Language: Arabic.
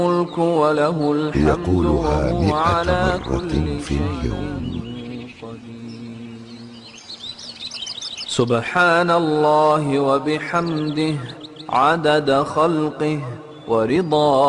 الملك وله الحمد يقولها وهو 100 على مرة كل في اليوم. شيء قدير. سبحان الله وبحمده عدد خلقه ورضا